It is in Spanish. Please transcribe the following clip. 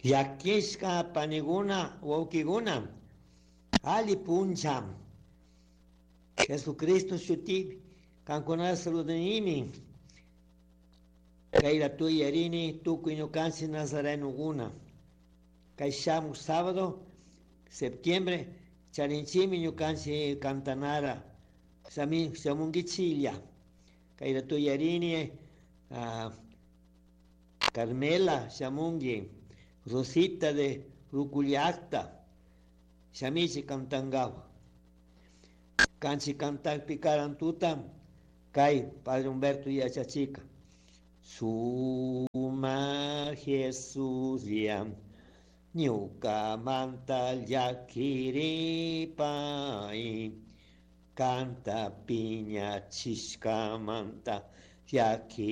Yakishka paniguna wawkiguna ali puncham Jesucristo shuti kankuna saludanimi kayla tuyarini tukuy ñukanchik nazarenoguna kay shamuq sábado septiembre charinchimi ñukanchik cantanara shamunkichilla kayla tuyarini Carmela shamunki Rosita de Rucullacta shamichi cantangawa kanchi cantar picaran tutam kay Padre Humberto yachachica Suma Jesús ya ñuka manta llakiripay canta piña chisca manta llaki